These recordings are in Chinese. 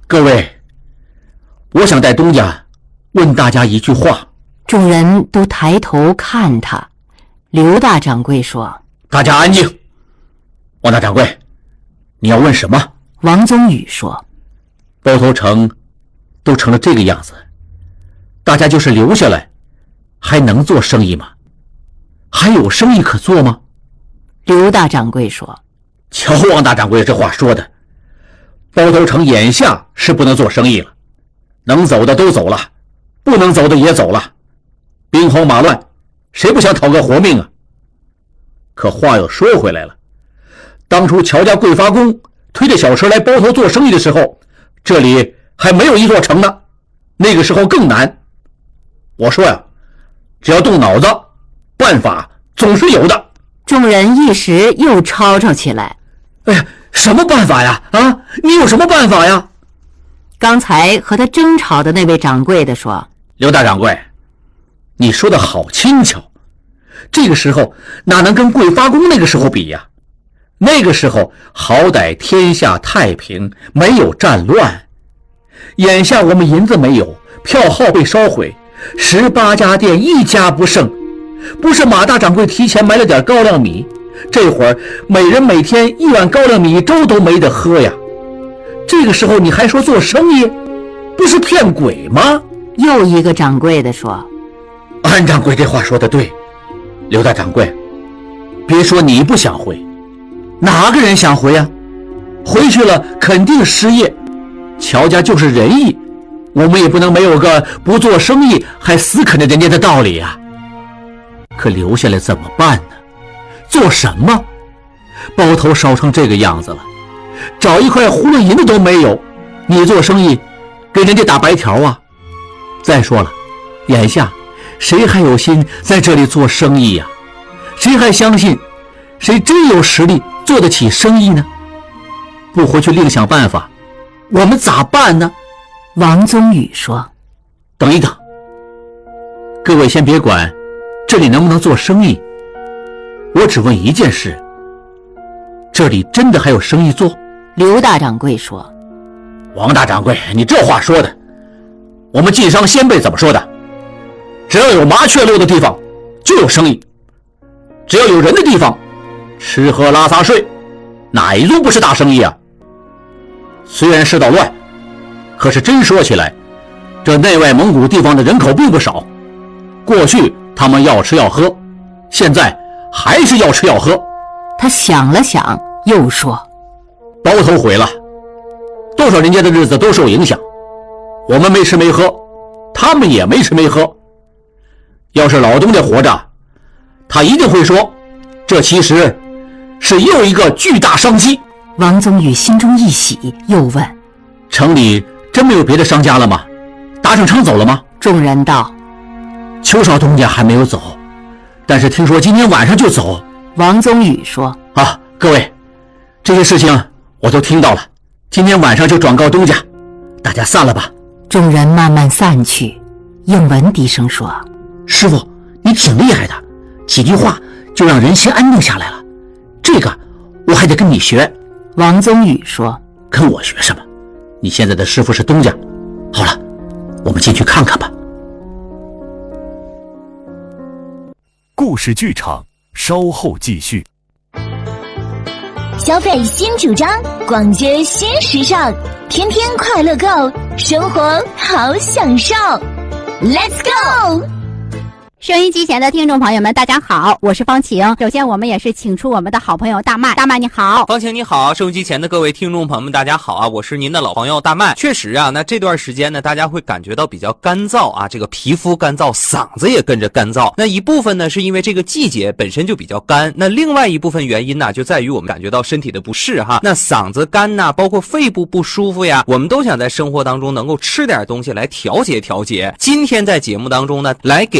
各位，我想带东家问大家一句话。 众人都抬头看他。刘大掌柜说： 大家安静。王大掌柜，你要问什么？ 王宗宇说： 包头城都成了这个样子，大家就是留下来还能做生意吗？还有生意可做吗？ 刘大掌柜说： 瞧王大掌柜这话说的，包头城眼下是不能做生意了，能走的都走了，不能走的也走了，兵荒马乱，谁不想讨个活命啊？可话又说回来了，当初乔家贵发工推着小车来包头做生意的时候，这里还没有一座城呢，那个时候更难。我说呀，只要动脑子，办法总是有的。 众人一时又吵吵起来。 哎呀，什么办法呀？啊，你有什么办法呀？ 刚才和他争吵的那位掌柜的说： 刘大掌柜，你说的好轻巧，这个时候哪能跟贵发工那个时候比呀？那个时候好歹天下太平，没有战乱。眼下我们银子没有，票号被烧毁，18家店一家不剩。不是马大掌柜提前买了点高粱米，这会儿每人每天1碗高粱米粥都没得喝呀。这个时候你还说做生意，不是骗鬼吗？ 又一个掌柜的说： 安掌柜这话说得对，刘大掌柜，别说你不想回，哪个人想回呀？回去了肯定失业，乔家就是仁义，我们也不能没有个不做生意还死啃着人家的道理呀。可留下来怎么办呢？做什么？包头烧成这个样子了，找一块葫芦银子都没有，你做生意给人家打白条啊？再说了，眼下谁还有心在这里做生意呀？谁还相信谁真有实力做得起生意呢？不回去另想办法，我们咋办呢？ 王宗宇说： 等一等，各位先别管这里能不能做生意，我只问一件事，这里真的还有生意做？ 刘大掌柜说： 王大掌柜，你这话说的，我们晋商先辈怎么说的？只要有麻雀落的地方就有生意，只要有人的地方吃喝拉撒睡，哪一宗不是大生意啊？虽然世道乱，可是真说起来，这内外蒙古地方的人口并不少，过去他们要吃要喝，现在还是要吃要喝。 他想了想又说： 包头毁了，多少人家的日子都受影响，我们没吃没喝，他们也没吃没喝。要是老东家活着，他一定会说，这其实是又一个巨大商机。 王宗宇心中一喜，又问： 城里真没有别的商家了吗？达成昌走了吗？ 众人道： 邱少东家还没有走，但是听说今天晚上就走。 王宗宇说： 啊，各位，这些事情我都听到了，今天晚上就转告东家，大家散了吧。 众人慢慢散去。应文低声说： 师傅，你挺厉害的，几句话就让人心安定下来了，这个我还得跟你学。 王宗宇说： 跟我学什么？你现在的师傅是东家。好了，我们进去看看吧。 故事剧场稍后继续。 消费新主张，逛街新时尚，天天快乐购，生活好享受。Let's go！ 收音机前的听众朋友们，大家好，我是方晴。首先，我们也是请出我们的好朋友大麦。大麦你好。 方晴你好，收音机前的各位听众朋友们，大家好啊！我是您的老朋友大麦。确实啊，那这段时间呢，大家会感觉到比较干燥啊，这个皮肤干燥，嗓子也跟着干燥。那一部分呢，是因为这个季节本身就比较干，那另外一部分原因呢，就在于我们感觉到身体的不适哈。那嗓子干呐，包括肺部不舒服呀，我们都想在生活当中能够吃点东西来调节调节。今天在节目当中呢，来给您团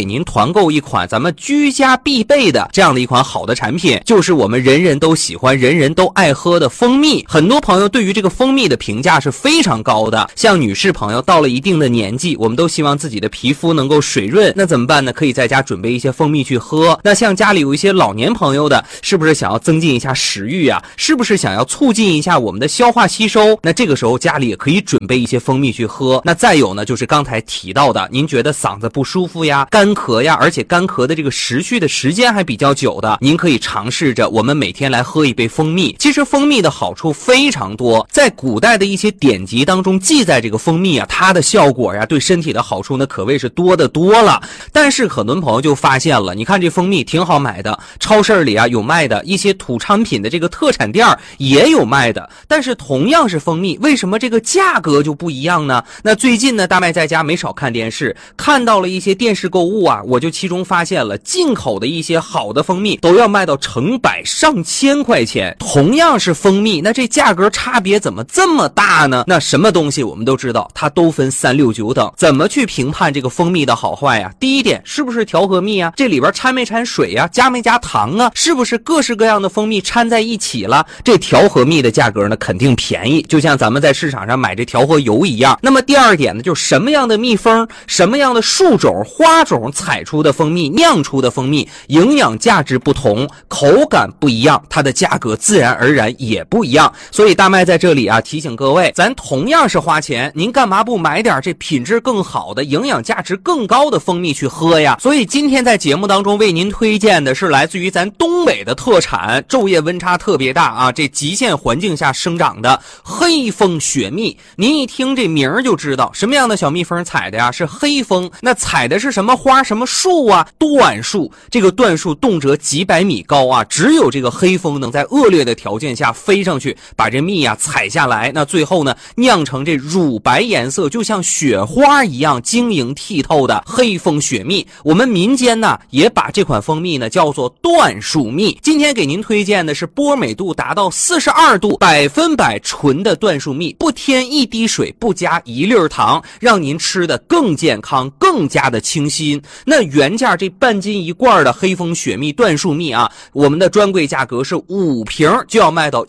团购一款咱们居家必备的这样的一款好的产品，就是我们人人都喜欢、人人都爱喝的蜂蜜。很多朋友对于这个蜂蜜的评价是非常高的，像女士朋友到了一定的年纪，我们都希望自己的皮肤能够水润，那怎么办呢？可以在家准备一些蜂蜜去喝。那像家里有一些老年朋友的，是不是想要增进一下食欲啊？是不是想要促进一下我们的消化吸收？那这个时候家里也可以准备一些蜂蜜去喝。那再有呢，就是刚才提到的，您觉得嗓子不舒服呀、干咳呀，而且干咳的这个持续的时间还比较久的，您可以尝试着我们每天来喝一杯蜂蜜。其实蜂蜜的好处非常多，在古代的一些典籍当中记载这个蜂蜜啊，它的效果呀，对身体的好处呢可谓是多得多了。但是很多朋友就发现了，你看这蜂蜜挺好买的，超市里啊有卖的，一些土产品的这个特产店也有卖的，但是同样是蜂蜜，为什么这个价格就不一样呢？那最近呢，大麦在家没少看电视，看到了一些电视购物啊，我就其中发现了进口的一些好的蜂蜜都要卖到成百上千块钱。同样是蜂蜜，那这价格差别怎么这么大呢？那什么东西我们都知道，它都分3、6、9等，怎么去评判这个蜂蜜的好坏呀？第一点，是不是调和蜜啊？这里边掺没掺水呀？加没加糖啊？是不是各式各样的蜂蜜掺在一起了？这调和蜜的价格呢肯定便宜，就像咱们在市场上买这调和油一样。那么第二点呢，就是什么样的蜜蜂、什么样的树种、花种采出的蜂蜜、酿出的蜂蜜，营养价值不同，口感不一样，它的价格自然而然也不一样。所以大麦在这里啊提醒各位，咱同样是花钱，您干嘛不买点这品质更好的、营养价值更高的蜂蜜去喝呀？所以今天在节目当中为您推荐的是来自于咱东北的特产，昼夜温差特别大啊，这极限环境下生长的黑蜂雪蜜。您一听这名儿就知道什么样的小蜜蜂采的呀？是黑蜂。那采的是什么花、什么树啊？椴树。这个椴树动辄几百米高啊，只有这个黑蜂能在恶劣的条件下飞上去，把这蜜啊采下来。那最后呢，酿成这乳白颜色，就像雪花一样晶莹剔透的黑蜂雪蜜。我们民间呢也把这款蜂蜜呢叫做椴树蜜。今天给您推荐的是波美度达到42度，100%纯的椴树蜜，不添一滴水，不加一粒糖，让您吃的更健康，更加的清新。那原价这半斤一罐的黑蜂雪蜜椴树蜜啊，我们的专柜价格是5瓶就要卖到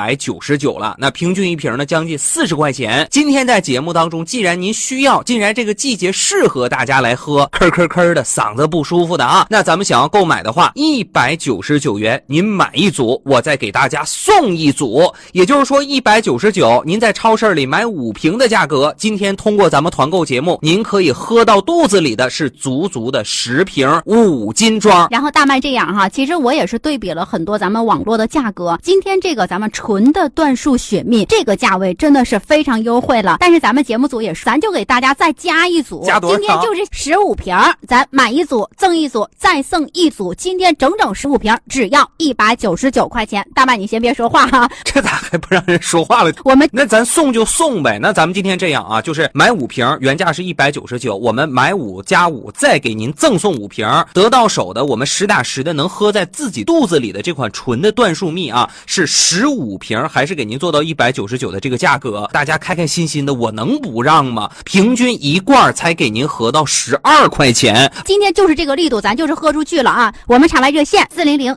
199了，那平均一瓶呢将近40块钱。今天在节目当中，既然您需要，既然这个季节适合大家来喝，咳的嗓子不舒服的啊，那咱们想要购买的话，199元您买一组，我再给大家送一组，也就是说199，您在超市里买5瓶的价格，今天通过咱们团购节目，您可以喝到肚子里的是足足的10瓶5斤装。 然后大麦这样哈，其实我也是对比了很多咱们网络的价格，今天这个咱们纯的椴树雪蜜这个价位真的是非常优惠了，但是咱们节目组也是，咱就给大家再加一组， 加多少？ 今天就是15瓶，咱买一组赠一组，再送一组，今天整整15瓶，只要199块钱。大麦你先别说话哈， 这咋还不让人说话了？ 我们那咱送就送呗。那咱们今天这样啊，就是买5瓶，原价是199，我们买5加5，再给您赠送5瓶，得到手的我们实打实的能喝在自己肚子里的这款纯的椴树蜜啊，是15瓶，还是给您做到199的这个价格。大家开开心心的，我能不让吗？平均一罐才给您合到12块钱。 今天就是这个力度，咱就是喝出去了啊！我们场外热线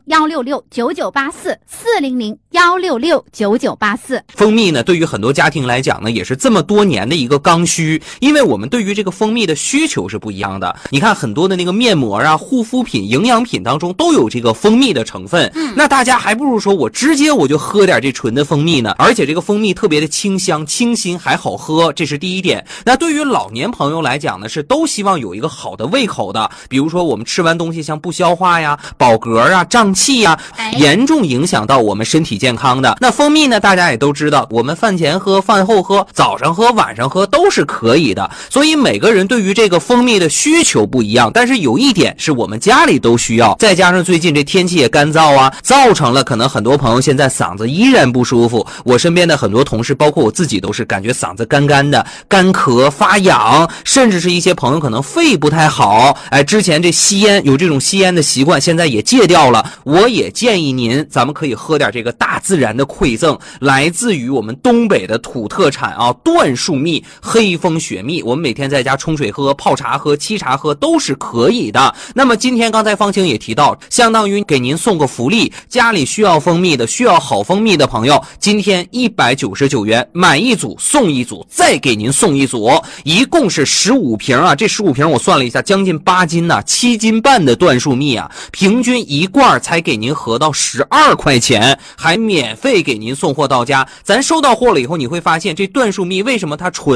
400-166-9984，400-166-9984。 蜂蜜呢，对于很多家庭来讲呢，也是这么多年的一个刚需，因为我们对于这个蜂蜜的需求是不一样的。你看很多的那个面膜啊、护肤品、营养品当中都有这个蜂蜜的成分，那大家还不如说我直接我就喝点这纯的蜂蜜呢，而且这个蜂蜜特别的清香、清新，还好喝，这是第一点。那对于老年朋友来讲呢，是都希望有一个好的胃口的，比如说我们吃完东西像不消化呀、饱嗝啊、胀气呀，严重影响到我们身体健康的。那蜂蜜呢，大家也都知道，我们饭前喝、饭后喝、早上喝、晚上喝都是可以的，所以每个人对于这个蜂蜜的需求不一样，但是有一点是我们家里都需要，再加上最近这天气也干燥啊，造成了可能很多朋友现在嗓子依然不舒服。我身边的很多同事，包括我自己，都是感觉嗓子干干的、干咳、发痒，甚至是一些朋友可能肺不太好，之前这吸烟有这种吸烟的习惯，现在也戒掉了。我也建议您，咱们可以喝点这个大自然的馈赠，来自于我们东北的土特产啊，椴树蜜、黑蜂雪蜜。我们每天在家冲水喝、泡茶喝、沏茶喝都是可可以的。那么今天刚才方晴也提到，相当于给您送个福利，家里需要蜂蜜的，需要好蜂蜜的朋友，今天199元买一组送一组，再给您送一组，一共是15瓶啊！这15瓶我算了一下，将近8斤呐，7斤半的椴树蜜啊，平均一罐才给您合到12块钱，还免费给您送货到家。咱收到货了以后，你会发现这椴树蜜为什么它纯